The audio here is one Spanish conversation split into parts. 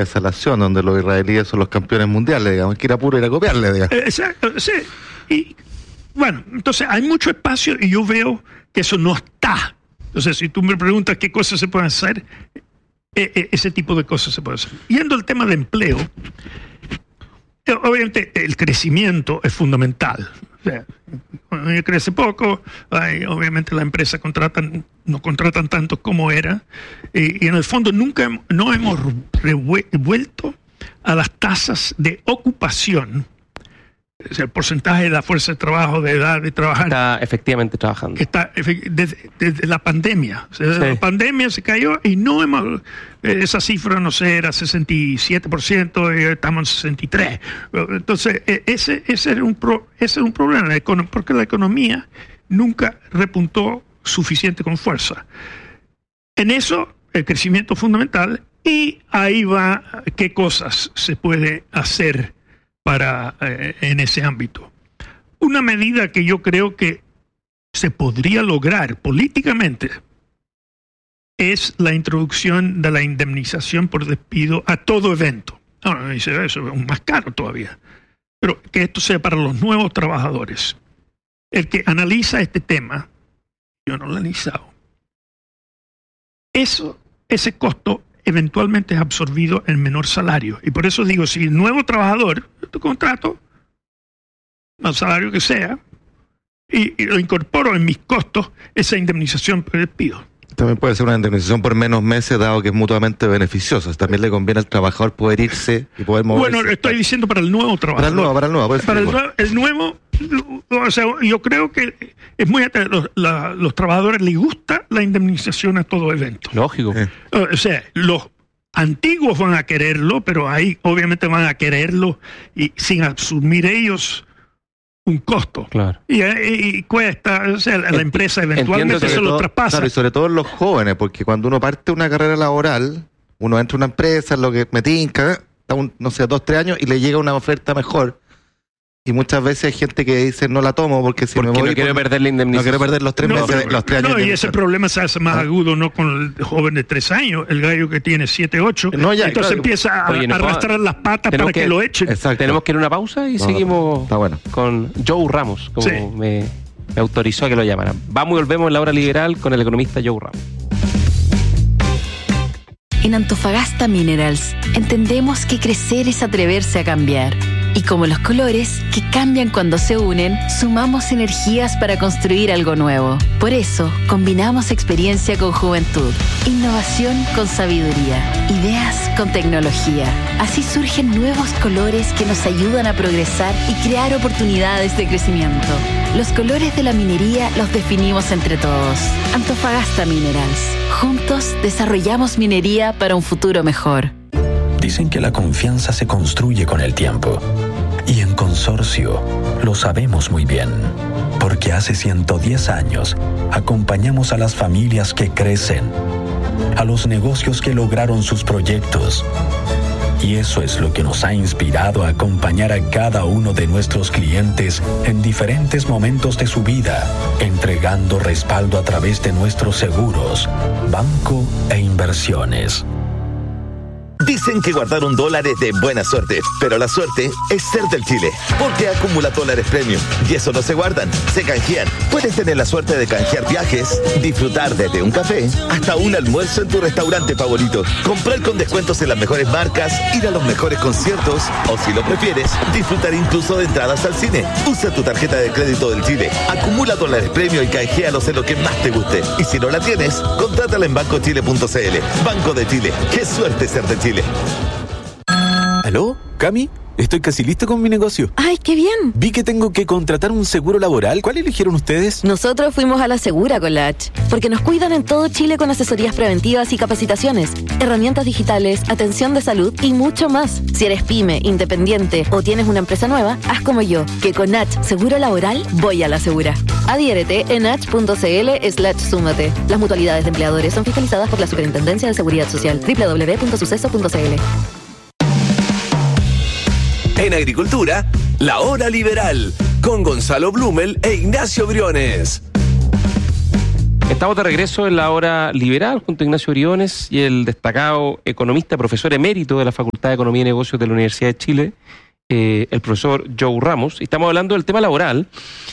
de salación, donde los israelíes son los campeones mundiales, digamos, que ir a puro ir a copiarle, digamos. Exacto, sí. Y bueno, entonces hay mucho espacio y yo veo que eso no está. Entonces, si tú me preguntas qué cosas se pueden hacer, ese tipo de cosas se pueden hacer. Yendo al tema de empleo, obviamente el crecimiento es fundamental. O sea, cuando crece poco, obviamente las empresas no contratan tanto como era, y en el fondo no hemos vuelto a las tasas de ocupación, o sea, el porcentaje de la fuerza de trabajo, de edad de trabajar. Está efectivamente trabajando. Está desde la pandemia. O sea, sí. La pandemia se cayó y no hemos... esa cifra, no sé, era 67% y estamos en 63%. Entonces, ese era un problema, porque la economía nunca repuntó suficiente con fuerza. En eso, el crecimiento fundamental, y ahí va qué cosas se puede hacer en ese ámbito. Una medida que yo creo que se podría lograr políticamente es la introducción de la indemnización por despido a todo evento. Ahora dice, eso es más caro todavía, pero que esto sea para los nuevos trabajadores. El que analiza este tema, yo no lo he analizado, ese costo eventualmente es absorbido en menor salario. Y por eso digo, si el nuevo trabajador, tu contrato, al salario que sea, y lo incorporo en mis costos, esa indemnización por despido. También puede ser una indemnización por menos meses, dado que es mutuamente beneficioso. También le conviene al trabajador poder irse y poder moverse. Bueno, estoy diciendo para el nuevo trabajador. Para el nuevo, o sea, yo creo que es muy... Los trabajadores les gusta la indemnización a todo evento. Lógico. O sea, los antiguos van a quererlo, pero ahí obviamente van a quererlo y sin asumir ellos un costo. Claro. Y cuesta, o sea, la empresa eventualmente se lo traspasa. Claro, y sobre todo en los jóvenes, porque cuando uno parte una carrera laboral, uno entra a una empresa, lo que me tinca, está no sé, 2-3 años y le llega una oferta mejor. Y muchas veces hay gente que dice, no la tomo porque si me voy... no quiero perder la indemnización. No quiero perder los 3 meses, los 3 años. No, y ese problema se hace más agudo no con el joven de 3 años, el gallo que tiene 7, 8. Entonces claro, empieza a arrastrar las patas para que lo echen. Exacto. Tenemos que ir a una pausa y seguimos con Joe Ramos, como me autorizó a que lo llamaran. Vamos y volvemos en la hora liberal con el economista Joe Ramos. En Antofagasta Minerals entendemos que crecer es atreverse a cambiar. Y como los colores, que cambian cuando se unen, sumamos energías para construir algo nuevo. Por eso, combinamos experiencia con juventud, innovación con sabiduría, ideas con tecnología. Así surgen nuevos colores que nos ayudan a progresar y crear oportunidades de crecimiento. Los colores de la minería los definimos entre todos. Antofagasta Minerals. Juntos desarrollamos minería para un futuro mejor. Dicen que la confianza se construye con el tiempo. Y en Consorcio lo sabemos muy bien, porque hace 110 años acompañamos a las familias que crecen, a los negocios que lograron sus proyectos. Y eso es lo que nos ha inspirado a acompañar a cada uno de nuestros clientes en diferentes momentos de su vida, entregando respaldo a través de nuestros seguros, banco e inversiones. Dicen que guardar $1 es de buena suerte, pero la suerte es ser del Chile, porque acumula dólares premium y eso no se guardan, se canjean. Puedes tener la suerte de canjear viajes, disfrutar desde un café hasta un almuerzo en tu restaurante favorito, comprar con descuentos en las mejores marcas, ir a los mejores conciertos o, si lo prefieres, disfrutar incluso de entradas al cine. Usa tu tarjeta de crédito del Chile, acumula dólares premium y canjealos en lo que más te guste. Y si no la tienes, contrátala en bancochile.cl. Banco de Chile, qué suerte ser de Chile. ¿Aló? ¿Cami? Estoy casi listo con mi negocio. ¡Ay, qué bien! Vi que tengo que contratar un seguro laboral. ¿Cuál eligieron ustedes? Nosotros fuimos a la Segura con la H, porque nos cuidan en todo Chile con asesorías preventivas y capacitaciones, herramientas digitales, atención de salud y mucho más. Si eres pyme, independiente o tienes una empresa nueva, haz como yo, que con H Seguro Laboral voy a la Segura. Adhiérete en h.cl/súmate. Las mutualidades de empleadores son fiscalizadas por la Superintendencia de Seguridad Social. www.suceso.cl. En Agricultura, la hora liberal, con Gonzalo Blumel e Ignacio Briones. Estamos de regreso en la hora liberal junto a Ignacio Briones y el destacado economista, profesor emérito de la Facultad de Economía y Negocios de la Universidad de Chile, el profesor Joe Ramos. Y estamos hablando del tema laboral.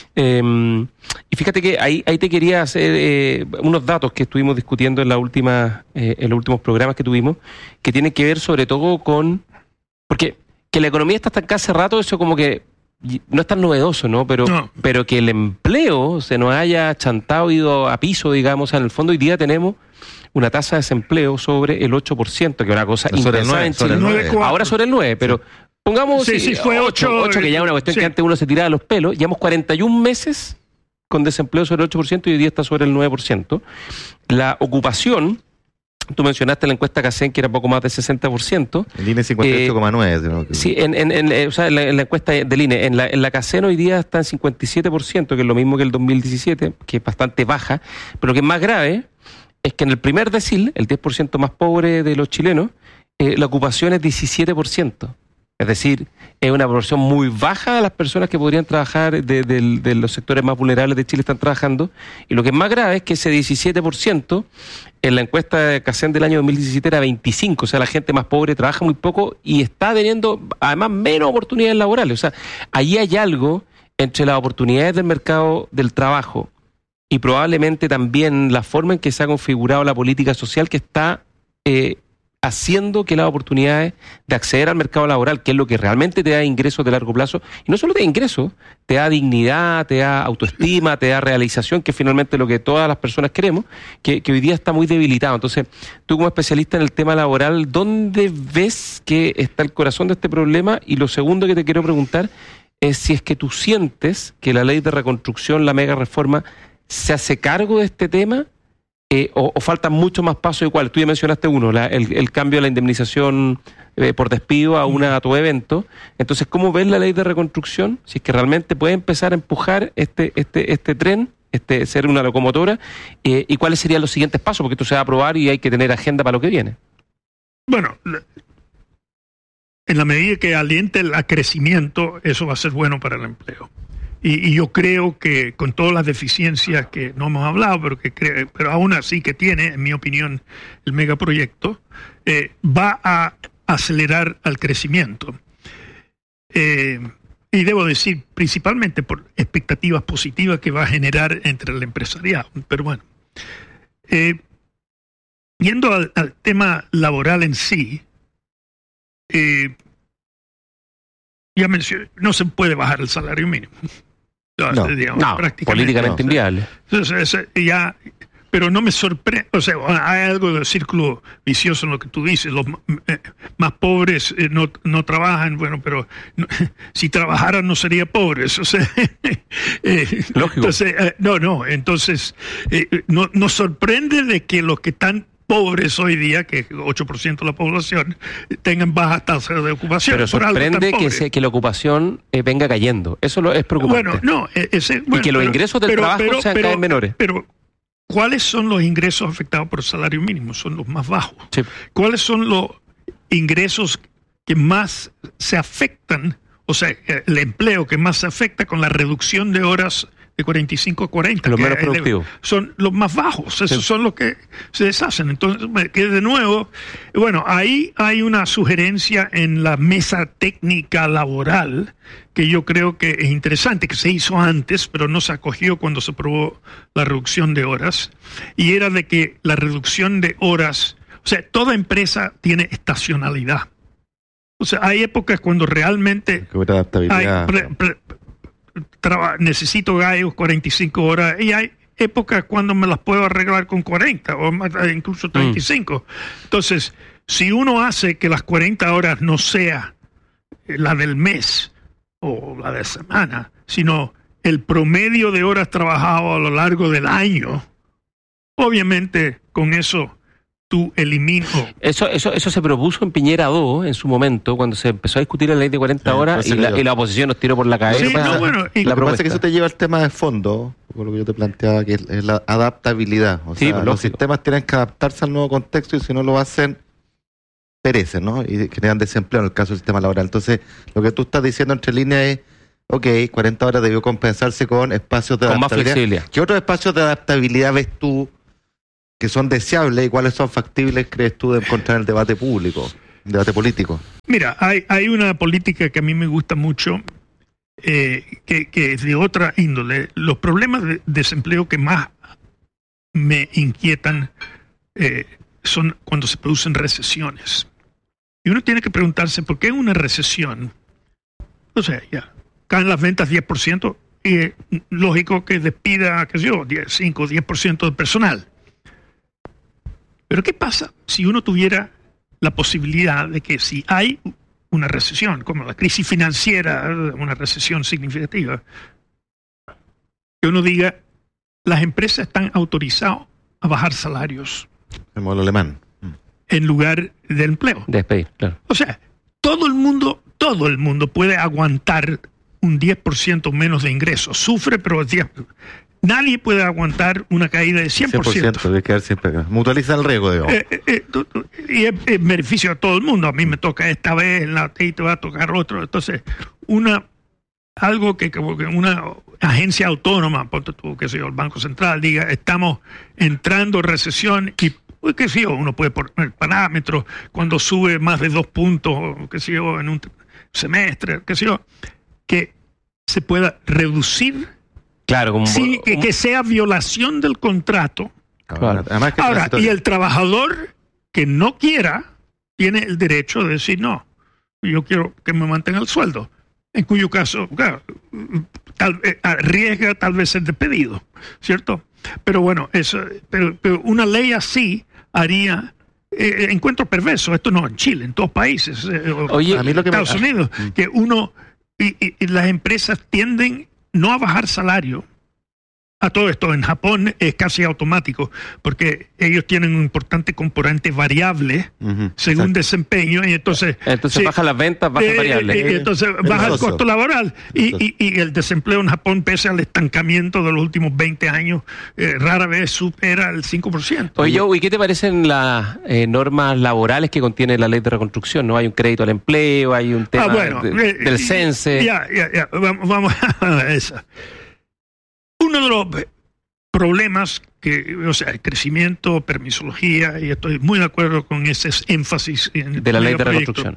Y fíjate que ahí te quería hacer unos datos que estuvimos discutiendo en los últimos programas que tuvimos, que tienen que ver sobre todo con... Porque que la economía está estancada hace rato, eso como que no es tan novedoso, ¿no? Pero que el empleo se nos haya chantado, ido a piso, digamos. En el fondo hoy día tenemos una tasa de desempleo sobre el 8%, que es una cosa impensada en Chile. Ahora sobre el 9%, pero pongamos fue 8, que ya es una cuestión que antes uno se tiraba los pelos. Llevamos 41 meses con desempleo sobre el 8% y hoy día está sobre el 9%. La ocupación... Tú mencionaste la encuesta CACEN, que era poco más del 60%. El INE 58,9%. Sí, en la encuesta del INE. En la CACEN hoy día está en 57%, que es lo mismo que el 2017, que es bastante baja. Pero lo que es más grave es que en el primer decil, el 10% más pobre de los chilenos, la ocupación es 17%. Es decir, es una proporción muy baja de las personas que podrían trabajar de los sectores más vulnerables de Chile están trabajando. Y lo que es más grave es que ese 17% en la encuesta de CACEN del año 2017 era 25%. O sea, la gente más pobre trabaja muy poco y está teniendo además menos oportunidades laborales. O sea, allí hay algo entre las oportunidades del mercado del trabajo y probablemente también la forma en que se ha configurado la política social que está... haciendo que las oportunidades de acceder al mercado laboral, que es lo que realmente te da ingresos de largo plazo, y no solo te da ingresos, te da dignidad, te da autoestima, te da realización, que es finalmente lo que todas las personas queremos, que hoy día está muy debilitado. Entonces, tú como especialista en el tema laboral, ¿dónde ves que está el corazón de este problema? Y lo segundo que te quiero preguntar es si es que tú sientes que la ley de reconstrucción, la mega reforma, se hace cargo de este tema, o faltan muchos más pasos iguales. Tú ya mencionaste uno, el cambio de la indemnización por despido a tu evento. Entonces, ¿cómo ves la ley de reconstrucción? Si es que realmente puede empezar a empujar este tren, ser una locomotora, y cuáles serían los siguientes pasos, porque esto se va a aprobar y hay que tener agenda para lo que viene. Bueno, en la medida que aliente el crecimiento, eso va a ser bueno para el empleo. Y yo creo que con todas las deficiencias que no hemos hablado, pero aún así que tiene, en mi opinión, el megaproyecto, va a acelerar el crecimiento. Y debo decir, principalmente por expectativas positivas que va a generar entre el empresariado. Pero bueno, yendo al tema laboral en sí, ya mencioné, no se puede bajar el salario mínimo. No, políticamente inviable. Entonces, pero no me sorprende, o sea, hay algo de círculo vicioso en lo que tú dices, los más pobres no trabajan, bueno, pero si trabajaran no serían pobres, o sea, lógico. Entonces, nos sorprende de que los que están pobres hoy día, que 8% de la población, tengan bajas tasas de ocupación. Pero sorprende que la ocupación venga cayendo. Eso es preocupante. Y que los ingresos del trabajo sean cada vez menores. Pero, ¿cuáles son los ingresos afectados por el salario mínimo? Son los más bajos. Sí. ¿Cuáles son los ingresos que más se afectan? O sea, el empleo que más se afecta con la reducción de horas de 45 a 40. Los menos productivos. Son los más bajos, esos son los que se deshacen. Entonces, que de nuevo, bueno, ahí hay una sugerencia en la mesa técnica laboral que yo creo que es interesante, que se hizo antes, pero no se acogió cuando se aprobó la reducción de horas, y era de que la reducción de horas, o sea, toda empresa tiene estacionalidad. O sea, hay épocas cuando realmente necesito gallos 45 horas y hay épocas cuando me las puedo arreglar con 40 o incluso 35. Entonces, si uno hace que las 40 horas no sea la del mes o la de semana, sino el promedio de horas trabajadas a lo largo del año, obviamente con eso tú eliminas. Eso se propuso en Piñera 2 en su momento, cuando se empezó a discutir la ley de 40 horas y la oposición nos tiró por la cabeza. Sí, la propuesta que eso te lleva al tema de fondo, por lo que yo te planteaba, que es la adaptabilidad. O sea, los sistemas tienen que adaptarse al nuevo contexto y si no lo hacen, perecen, ¿no? Y generan desempleo en el caso del sistema laboral. Entonces, lo que tú estás diciendo entre líneas es, Ok, 40 horas debió compensarse con espacios de Con más adaptabilidad. flexibilidad. ¿Qué otros espacios de adaptabilidad ves tú que son deseables y cuáles son factibles, crees tú, de encontrar en el debate público, debate político? Mira, hay una política que a mí me gusta mucho, que es de otra índole. Los problemas de desempleo que más me inquietan son cuando se producen recesiones. Y uno tiene que preguntarse por qué una recesión, o sea, ya caen las ventas 10%, y es lógico que despida, qué sé yo, 5 o 10% del personal. Pero ¿qué pasa si uno tuviera la posibilidad de que si hay una recesión, como la crisis financiera, una recesión significativa, que uno diga, las empresas están autorizadas a bajar salarios El modelo alemán. en lugar del empleo? Despedir, claro. O sea, todo el mundo puede aguantar un 10% menos de ingresos. Sufre, pero 10%. Nadie puede aguantar una caída de 100%. 100% de quedar siempre acá. Mutualiza el riesgo, digamos. Y es beneficio a todo el mundo. A mí me toca esta vez, y te va a tocar otro. Entonces, algo que una agencia autónoma, ponte tú, qué sé yo, el Banco Central, diga, estamos entrando en recesión y, qué sé yo, uno puede poner parámetros cuando sube más de 2 puntos, qué sé yo, en un semestre, qué sé yo, que se pueda reducir. Claro, como Sí, que sea violación del contrato. Claro. Además que Ahora, y el trabajador que no quiera tiene el derecho de decir, no, yo quiero que me mantenga el sueldo. En cuyo caso, claro, arriesga tal vez ser despedido, ¿cierto? Pero bueno, pero una ley así haría encuentro perverso. Esto no en Chile, en todos países. Oye, a mí lo que Estados Unidos, que uno y las empresas tienden no a bajar salario. A todo esto, en Japón es casi automático, porque ellos tienen un importante componente variable según exacto. desempeño, y entonces sí, bajan las ventas, bajan variables. entonces baja el costo laboral. Y el desempleo en Japón, pese al estancamiento de los últimos 20 años, rara vez supera el 5%. Oye, Joe, ¿y qué te parecen las normas laborales que contiene la ley de reconstrucción? ¿No? Hay un crédito al empleo, hay un tema del CENSE. Ya, vamos a esa. Uno de los problemas o sea, el crecimiento, permisología, y estoy muy de acuerdo con ese énfasis en de la ley de reconstrucción.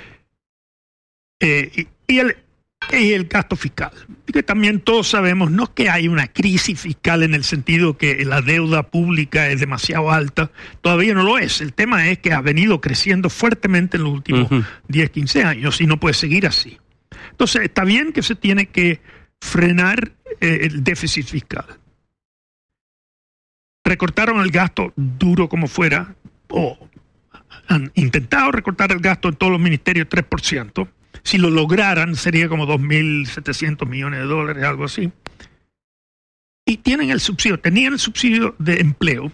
Y el gasto fiscal. Que también todos sabemos, no es que hay una crisis fiscal en el sentido que la deuda pública es demasiado alta, todavía no lo es. El tema es que ha venido creciendo fuertemente en los últimos 10, 15 años y no puede seguir así. Entonces, está bien que se tiene que frenar el déficit fiscal. Recortaron el gasto duro como fuera, o han intentado recortar el gasto en todos los ministerios 3%. Si lo lograran sería como 2.700 millones de dólares, algo así. Y tenían el subsidio de empleo,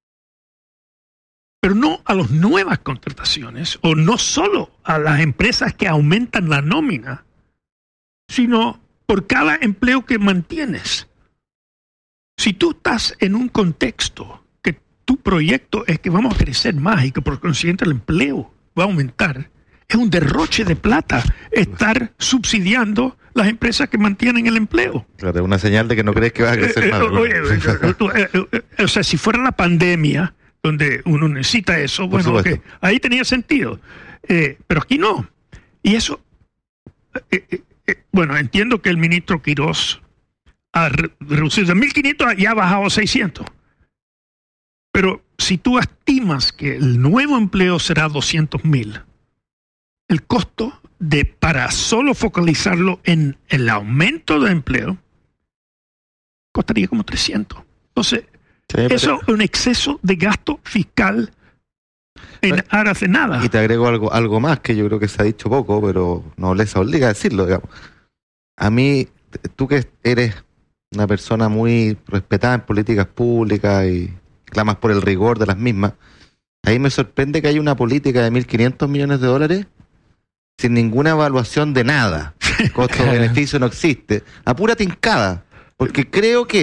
pero no a las nuevas contrataciones, o no solo a las empresas que aumentan la nómina, sino por cada empleo que mantienes. Si tú estás en un contexto que tu proyecto es que vamos a crecer más y que por consiguiente el empleo va a aumentar, es un derroche de plata estar subsidiando las empresas que mantienen el empleo. Claro, es una señal de que no crees que vas a crecer más. O sea, si fuera la pandemia, donde uno necesita eso, bueno, okay, ahí tenía sentido. Pero aquí no. Y eso... bueno, entiendo que el ministro Quirós ha reducido de 1.500 y ha bajado a 600. Pero si tú estimas que el nuevo empleo será 200.000, el costo para solo focalizarlo en el aumento de empleo costaría como 300. Entonces, eso es un exceso de gasto fiscal en aras de nada. Y te agrego algo más que yo creo que se ha dicho poco, pero no les obliga a decirlo, digamos. A mí, tú que eres una persona muy respetada en políticas públicas y clamas por el rigor de las mismas, ahí me sorprende que haya una política de 1.500 millones de dólares sin ninguna evaluación de nada. Costo-beneficio no existe. A pura tincada. Porque creo que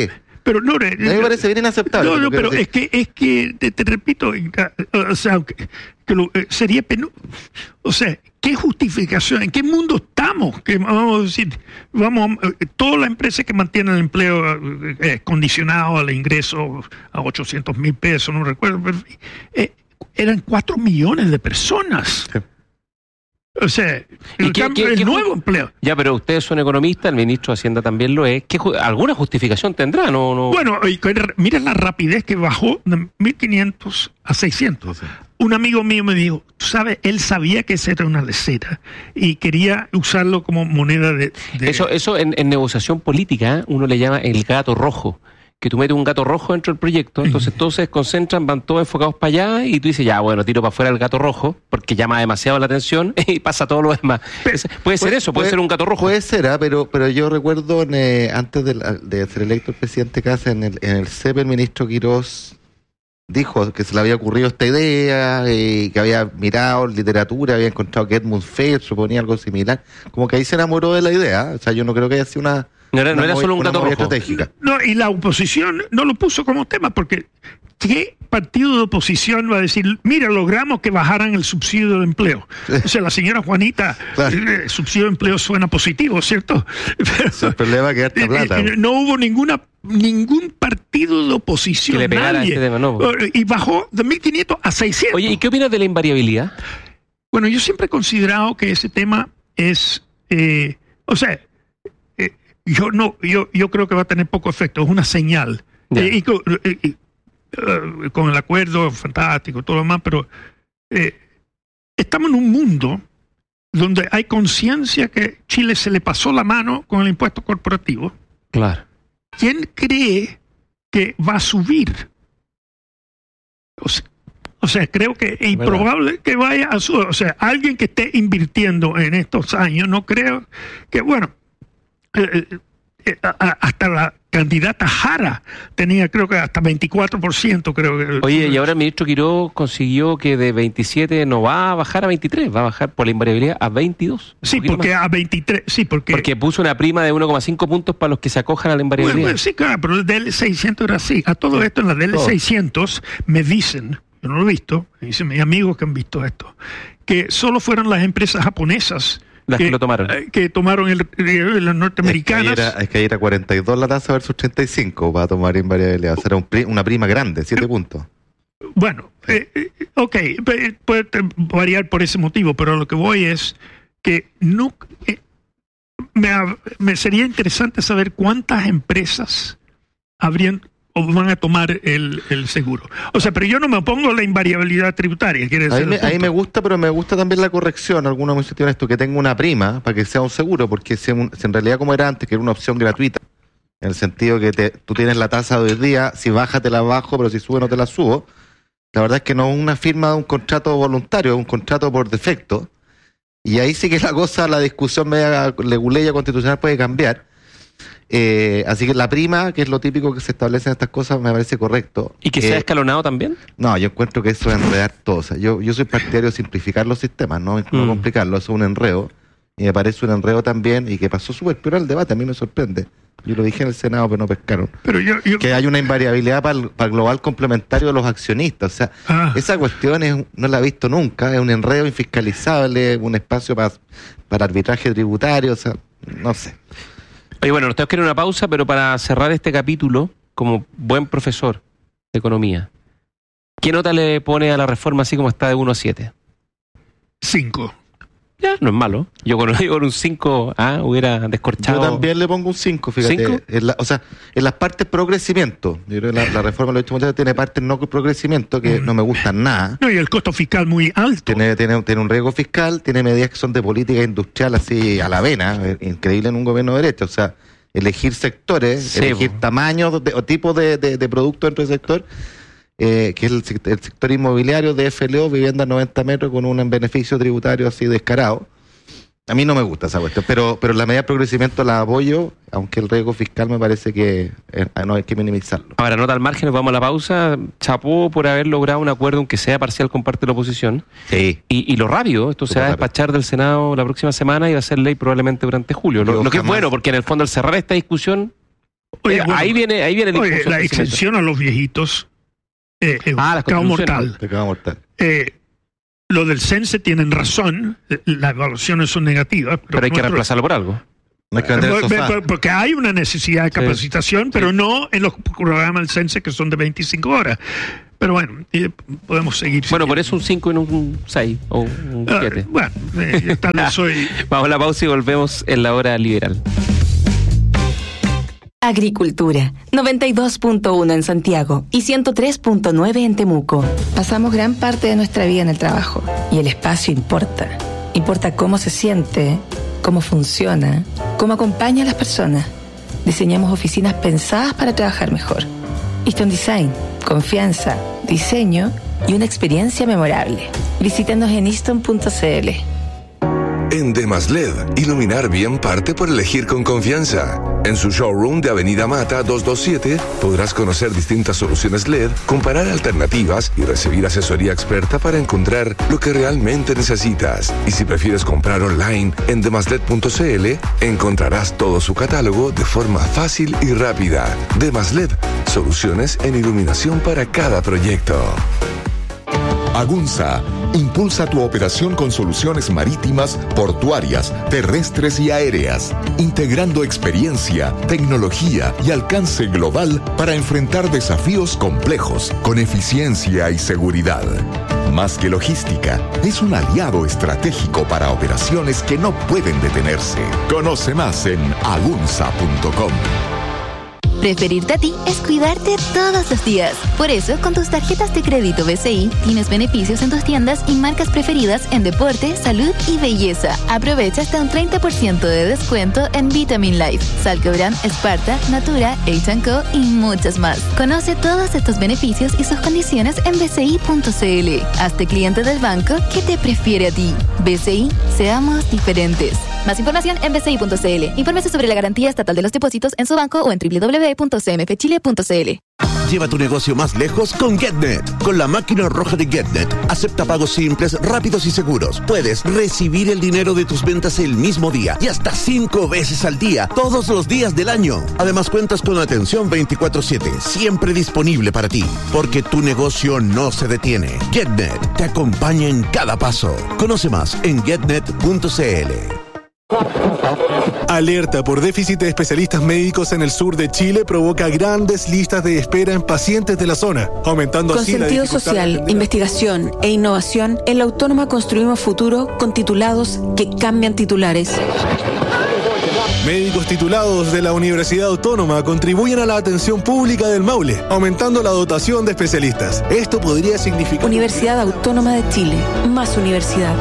Pero no, A mí me parece bien inaceptable. No, lo que pero decís. es que te repito, o sea, sería penoso. O sea, ¿qué justificación? ¿En qué mundo estamos? Que vamos a decir, todas las empresas que mantienen el empleo condicionado al ingreso a 800,000 pesos, no recuerdo, pero, eran 4 millones de personas. Sí. O sea, ¿Y el nuevo empleo. Ya, pero ustedes son economistas, el ministro de Hacienda también lo es. ¿Alguna justificación tendrá? No. Bueno, mira la rapidez que bajó de 1.500 a 600. Sí. Un amigo mío me dijo, tú sabes, él sabía que esa era una lesera y quería usarlo como moneda de... Eso en negociación política uno le llama el gato rojo. Que tú metes un gato rojo dentro del proyecto, entonces todos se desconcentran, van todos enfocados para allá y tú dices, ya, bueno, tiro para afuera el gato rojo porque llama demasiado la atención y pasa todo lo demás. Puede ser un gato rojo. Puede ser, pero yo recuerdo antes de ser electo el presidente Kast en el CEP, el ministro Quirós dijo que se le había ocurrido esta idea, que había mirado literatura, había encontrado que Edmund Fair suponía algo similar, como que ahí se enamoró de la idea. O sea, yo no creo que haya sido una... No era solo un gato rojo. Estratégica. No, y la oposición no lo puso como tema, porque ¿qué partido de oposición va a decir, mira, logramos que bajaran el subsidio de empleo? O sea, la señora Juanita, Claro. el subsidio de empleo suena positivo, ¿cierto? Pero, El problema es que harta plata. no hubo ningún partido de oposición, Que le pegara nadie. a este tema, no. Y bajó de 1.500 a 600. Oye, ¿y qué opinas de la invariabilidad? Bueno, yo siempre he considerado que ese tema es, yo creo que va a tener poco efecto, es una señal. Ya. Con el acuerdo fantástico, todo lo demás, pero estamos en un mundo donde hay conciencia que Chile se le pasó la mano con el impuesto corporativo. Claro. ¿Quién cree que va a subir? O sea, creo que es improbable que vaya a subir. O sea, alguien que esté invirtiendo en estos años, no creo que, bueno, hasta la candidata Jara tenía, creo que hasta 24%, creo que. Oye, y ahora el ministro Quirós consiguió que de 27 no va a bajar a 23, va a bajar por la invariabilidad a 22. Sí, porque a 23, sí, porque puso una prima de 1,5 puntos para los que se acojan a la invariabilidad. Bueno, sí, claro, pero el DL600 era así. A todo esto en la DL600 me dicen, yo no lo he visto, me dicen mis amigos que han visto esto, que solo fueron las empresas japonesas las que lo tomaron. Que tomaron las norteamericanas. Es que ahí era 42 la tasa versus 35 para tomar invariabilidad. O sea, era una prima grande, 7 puntos. Bueno, ok, puede variar por ese motivo, pero lo que voy es que no me sería interesante saber cuántas empresas habrían o van a tomar el seguro. O sea, pero yo no me opongo a la invariabilidad tributaria. Ahí me gusta, pero me gusta también la corrección. Algunos me sugirieron esto, que tenga una prima para que sea un seguro, porque si en realidad como era antes, que era una opción gratuita, en el sentido que tú tienes la tasa de hoy día, si baja te la bajo, pero si sube no te la subo. La verdad es que no es una firma de un contrato voluntario, es un contrato por defecto. Y ahí sí que la discusión media leguleya constitucional puede cambiar. Así que la prima, que es lo típico que se establece en estas cosas, me parece correcto. ¿Y que sea escalonado también? No, yo encuentro que eso es enredar todo. O sea, yo soy partidario de simplificar los sistemas, no complicarlos. Eso es un enredo. Y me parece un enredo también, y que pasó súper peor el debate, a mí me sorprende. Yo lo dije en el Senado, pero no pescaron. Pero que hay una invariabilidad para el global complementario de los accionistas. O sea, esa cuestión no la he visto nunca. Es un enredo infiscalizable, un espacio para arbitraje tributario. O sea, no sé. Oye, bueno, nos tenemos que ir a una pausa, pero para cerrar este capítulo, como buen profesor de economía, ¿qué nota le pone a la reforma así como está de 1 a 7? 5. Ya, no es malo. Yo con un 5 hubiera descorchado. Yo también le pongo un 5, fíjate. ¿5? En las partes pro crecimiento. Yo creo que la reforma, lo he dicho muchas veces, tiene partes no pro crecimiento que no me gustan nada. No, y el costo fiscal muy alto. Tiene un riesgo fiscal, tiene medidas que son de política industrial así a la vena, increíble en un gobierno de derecha. O sea, elegir sectores, elegir tamaños o tipos de productos dentro del sector. Que es el sector inmobiliario de FLO, vivienda 90 metros con un beneficio tributario así descarado. A mí no me gusta esa cuestión, pero la medida de progresimiento la apoyo, aunque el riesgo fiscal me parece que no hay que minimizarlo. Ahora, nota al margen, nos vamos a la pausa. Chapó por haber logrado un acuerdo, aunque sea parcial, con parte de la oposición. Sí. Y lo rápido, esto se va a despachar del Senado la próxima semana y va a ser ley probablemente durante julio. Lo que es bueno, porque en el fondo al cerrar esta discusión Oye, bueno, ahí viene el oye, impuesto la al crecimiento. exención a los viejitos las pecado contribuciones. mortal. Pecado mortal. Lo del CENSE tienen razón, las evaluaciones son negativas. Pero hay que reemplazarlo por algo. No hay que vender el sofá. Porque hay una necesidad de capacitación, pero no en los programas del CENSE que son de 25 horas. Pero bueno, podemos seguir. Bueno, por eso un 5 y un 6 o un 7. Bueno, tal vez soy... Vamos a la pausa y volvemos en la hora liberal. Agricultura, 92.1 en Santiago y 103.9 en Temuco. Pasamos gran parte de nuestra vida en el trabajo y el espacio importa. Importa cómo se siente, cómo funciona, cómo acompaña a las personas. Diseñamos oficinas pensadas para trabajar mejor. Easton Design, confianza, diseño y una experiencia memorable. Visítanos en easton.cl. En DemasLed, iluminar bien parte por elegir con confianza. En su showroom de Avenida Mata 227 podrás conocer distintas soluciones LED, comparar alternativas y recibir asesoría experta para encontrar lo que realmente necesitas. Y si prefieres comprar online en demasled.cl, encontrarás todo su catálogo de forma fácil y rápida. DemasLed, soluciones en iluminación para cada proyecto. Agunza impulsa tu operación con soluciones marítimas, portuarias, terrestres y aéreas, integrando experiencia, tecnología y alcance global para enfrentar desafíos complejos con eficiencia y seguridad. Más que logística, es un aliado estratégico para operaciones que no pueden detenerse. Conoce más en agunza.com. Preferirte a ti es cuidarte todos los días. Por eso, con tus tarjetas de crédito BCI, tienes beneficios en tus tiendas y marcas preferidas en deporte, salud y belleza. Aprovecha hasta un 30% de descuento en Vitamin Life, Salcobran, Sparta, Natura, H&Co y muchas más. Conoce todos estos beneficios y sus condiciones en bci.cl. Hazte cliente del banco que te prefiere a ti. BCI, seamos diferentes. Más información en bci.cl. Infórmese sobre la garantía estatal de los depósitos en su banco o en www.cmfchile.cl. Lleva tu negocio más lejos con GetNet. Con la máquina roja de GetNet, acepta pagos simples, rápidos y seguros. Puedes recibir el dinero de tus ventas el mismo día y hasta 5 veces al día, todos los días del año. Además, cuentas con atención 24/7, siempre disponible para ti, porque tu negocio no se detiene. GetNet te acompaña en cada paso. Conoce más en getnet.cl. Alerta por déficit de especialistas médicos en el sur de Chile provoca grandes listas de espera en pacientes de la zona, aumentando Con así la sentido dificultad social, de investigación e innovación, en la Autónoma construimos futuro con titulados que cambian titulares. Médicos titulados de la Universidad Autónoma contribuyen a la atención pública del Maule, aumentando la dotación de especialistas. Esto podría significar... Universidad Autónoma de Chile, más universidad.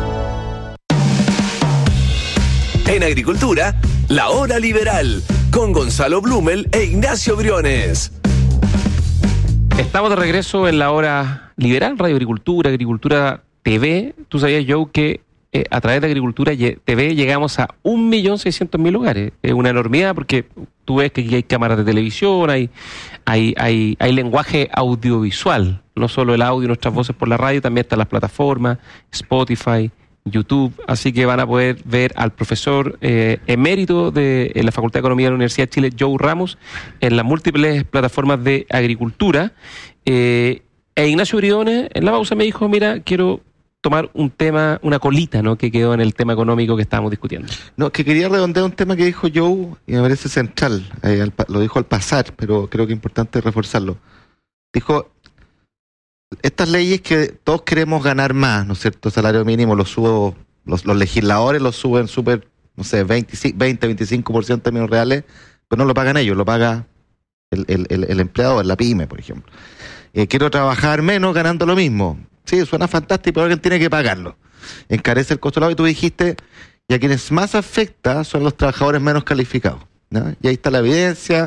En Agricultura, la hora liberal, con Gonzalo Blumel e Ignacio Briones. Estamos de regreso en la hora liberal, Radio Agricultura, Agricultura TV. Tú sabías, Joe, que a través de Agricultura TV llegamos a 1.600.000 hogares. Es una enormidad porque tú ves que aquí hay cámaras de televisión, hay lenguaje audiovisual, no solo el audio y nuestras voces por la radio, también están las plataformas, Spotify, YouTube, así que van a poder ver al profesor emérito de la Facultad de Economía de la Universidad de Chile, Joe Ramos, en las múltiples plataformas de Agricultura. Ignacio Briones en la pausa me dijo, mira, quiero tomar un tema, una colita, ¿no?, que quedó en el tema económico que estábamos discutiendo. No, que quería redondear un tema que dijo Joe y me parece central. Lo dijo al pasar, pero creo que es importante reforzarlo. Dijo, estas leyes que todos queremos ganar más, ¿no es cierto? Salario mínimo lo subo, los legisladores lo suben súper, no sé, 20-25% en términos reales, pero no lo pagan ellos, lo paga el empleador, la pyme, por ejemplo. Quiero trabajar menos ganando lo mismo. Sí, suena fantástico, pero alguien tiene que pagarlo. Encarece el costo del agua y tú dijiste, y a quienes más afecta son los trabajadores menos calificados, ¿no? Y ahí está la evidencia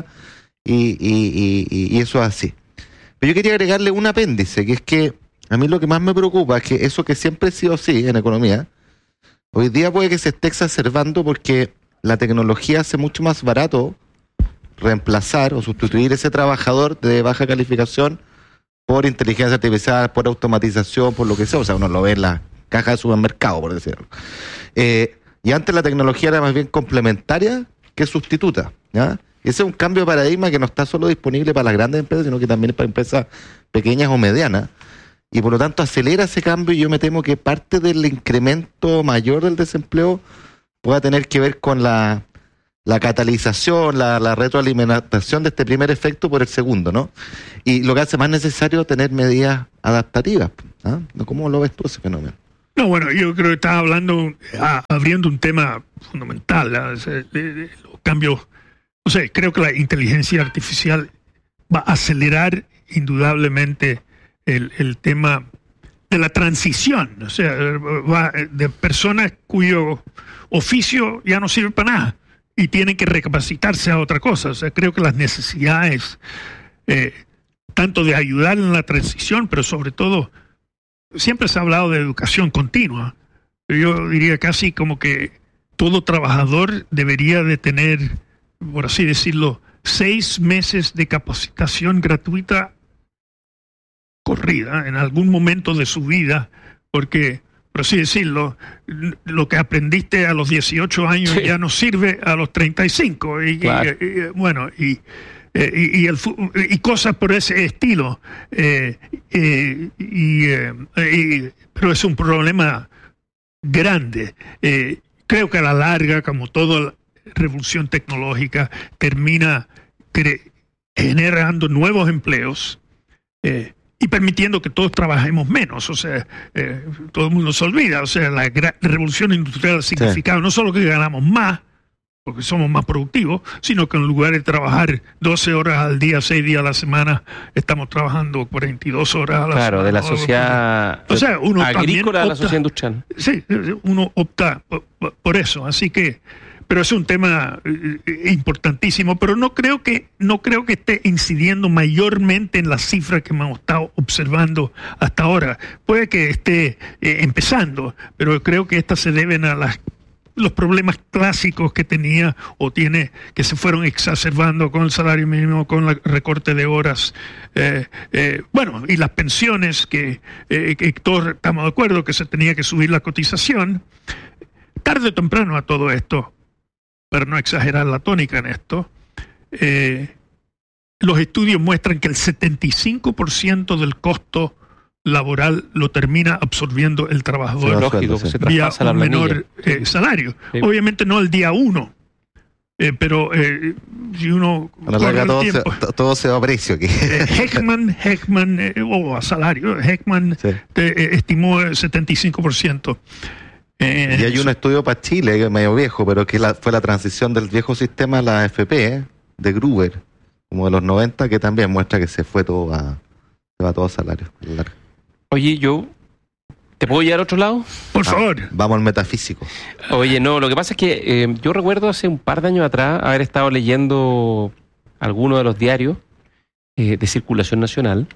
y eso es así. Pero yo quería agregarle un apéndice, que es que a mí lo que más me preocupa es que eso que siempre ha sido así en economía, hoy día puede que se esté exacerbando porque la tecnología hace mucho más barato reemplazar o sustituir ese trabajador de baja calificación por inteligencia artificial, por automatización, por lo que sea. O sea, uno lo ve en la caja de supermercado, por decirlo. Y antes la tecnología era más bien complementaria que sustituta, ¿ya? Ese es un cambio de paradigma que no está solo disponible para las grandes empresas, sino que también para empresas pequeñas o medianas. Y por lo tanto acelera ese cambio, y yo me temo que parte del incremento mayor del desempleo pueda tener que ver con la catalización, la retroalimentación de este primer efecto por el segundo, ¿no? Y lo que hace más necesario tener medidas adaptativas. ¿Ah? ¿Cómo lo ves tú ese fenómeno? No, bueno, yo creo que estaba abriendo un tema fundamental, los cambios. O sea, creo que la inteligencia artificial va a acelerar indudablemente el tema de la transición. O sea, va de personas cuyo oficio ya no sirve para nada y tienen que recapacitarse a otra cosa. O sea, creo que las necesidades, tanto de ayudar en la transición, pero sobre todo, siempre se ha hablado de educación continua. Yo diría casi como que todo trabajador debería de tener, por así decirlo, 6 meses de capacitación gratuita corrida en algún momento de su vida, porque, por así decirlo, lo que aprendiste a los 18 años ya no sirve a los 35. Claro. Y cosas por ese estilo. Pero es un problema grande. Creo que a la larga, como toda revolución tecnológica, termina generando nuevos empleos y permitiendo que todos trabajemos menos. O sea, todo el mundo se olvida. O sea, la revolución industrial ha significado no solo que ganamos más, porque somos más productivos, sino que en lugar de trabajar 12 horas al día, 6 días a la semana, estamos trabajando 42 horas a la semana. Claro, de la sociedad agrícola a la sociedad industrial. Sí, uno opta por eso. Así que, pero es un tema importantísimo, pero no creo que esté incidiendo mayormente en las cifras que hemos estado observando hasta ahora. Puede que esté empezando, pero creo que estas se deben a los problemas clásicos que tenía o tiene, que se fueron exacerbando con el salario mínimo, con el recorte de horas, y las pensiones, que todos estamos de acuerdo que se tenía que subir la cotización. Tarde o temprano a todo esto, para no exagerar la tónica en esto, los estudios muestran que el 75% del costo laboral lo termina absorbiendo el trabajador, lógico, se vía traspasa un menor salario. Sí. Obviamente no el día 1, pero si uno todo se va a precio aquí. Heckman a salario, Heckman estimó el 75%. Y hay un estudio para Chile, medio viejo, pero que fue la transición del viejo sistema a la AFP, de Gruber, como de los 90, que también muestra que se va todo a salario. Oye, ¿te puedo llevar a otro lado? Por favor. Vamos al metafísico. Oye, no, lo que pasa es que yo recuerdo hace un par de años atrás haber estado leyendo algunos de los diarios de circulación nacional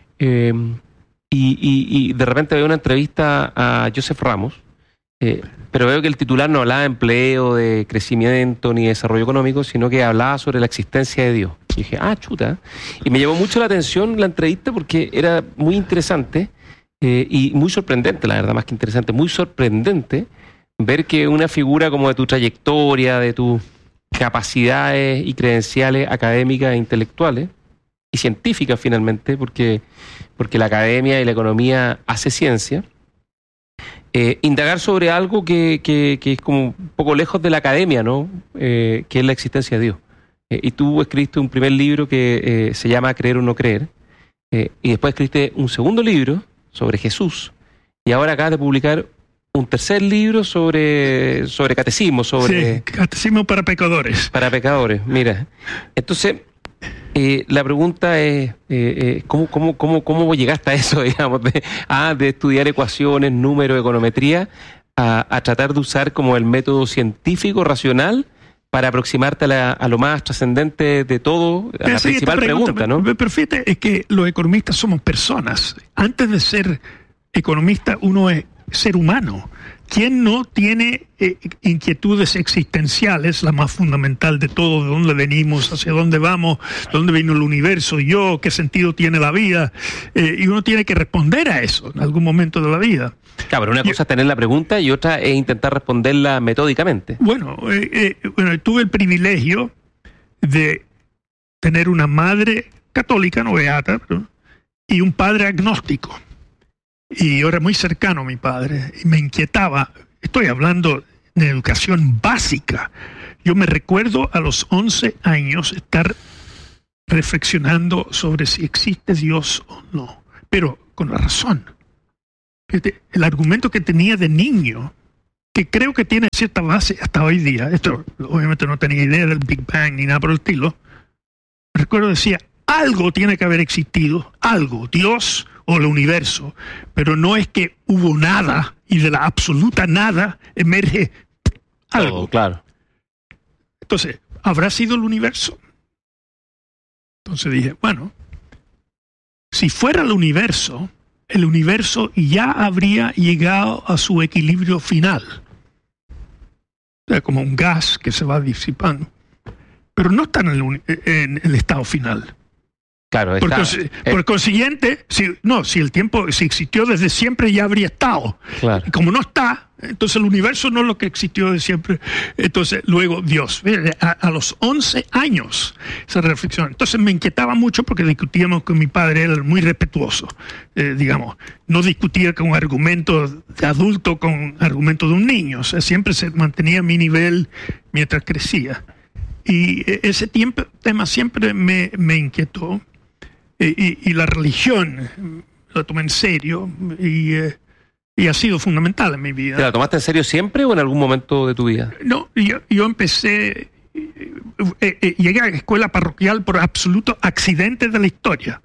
y de repente veo una entrevista a Joseph Ramos, pero veo que el titular no hablaba de empleo, de crecimiento ni de desarrollo económico, sino que hablaba sobre la existencia de Dios. Y dije, chuta. Y me llamó mucho la atención la entrevista porque era muy interesante y muy sorprendente, la verdad, más que interesante, muy sorprendente ver que una figura como de tu trayectoria, de tus capacidades y credenciales académicas e intelectuales y científicas finalmente, porque la academia y la economía hace ciencia, indagar sobre algo que es como un poco lejos de la academia, ¿no? Que es la existencia de Dios. Y tú escribiste un primer libro que se llama Creer o no creer, y después escribiste un segundo libro sobre Jesús, y ahora acabas de publicar un tercer libro sobre catecismo, catecismo para pecadores. Para pecadores, mira. Entonces, la pregunta es, ¿cómo llegaste a eso, digamos, de estudiar ecuaciones, números, econometría, a tratar de usar como el método científico, racional, para aproximarte a lo más trascendente de todo, a la principal pregunta, ¿no? Pero fíjate, es que los economistas somos personas. Antes de ser economista, uno es ser humano. ¿Quién no tiene inquietudes existenciales, la más fundamental de todo, de dónde venimos, hacia dónde vamos, dónde vino el universo, yo, qué sentido tiene la vida? Y uno tiene que responder a eso en algún momento de la vida. Claro, pero una cosa es tener la pregunta y otra es intentar responderla metódicamente. Bueno, tuve el privilegio de tener una madre católica, no beata, y un padre agnóstico. Y yo era muy cercano a mi padre y me inquietaba. Estoy hablando de educación básica. Yo me recuerdo a los 11 años estar reflexionando sobre si existe Dios o no, pero con la razón. El argumento que tenía de niño, que creo que tiene cierta base hasta hoy día, esto obviamente no tenía idea del Big Bang ni nada por el estilo, recuerdo decía, algo tiene que haber existido, algo, Dios o el universo, pero no es que hubo nada y de la absoluta nada emerge algo. Claro. Entonces, ¿habrá sido el universo? Entonces dije, bueno, si fuera el universo ya habría llegado a su equilibrio final. O sea, como un gas que se va disipando. Pero no está en el estado final. Claro, por consiguiente, si el tiempo, si existió desde siempre, ya habría estado. Claro. Y como no está, entonces el universo no es lo que existió de siempre. Entonces, luego Dios. A los 11 años esa reflexión. Entonces me inquietaba mucho porque discutíamos con mi padre, él era muy respetuoso, digamos. No discutía con argumentos de adulto, con argumentos de un niño. O sea, siempre se mantenía a mi nivel mientras crecía. Y ese tema siempre me inquietó. Y la religión la tomé en serio y ha sido fundamental en mi vida. ¿Te la tomaste en serio siempre o en algún momento de tu vida? No, yo empecé, llegué a la escuela parroquial por absoluto accidente de la historia.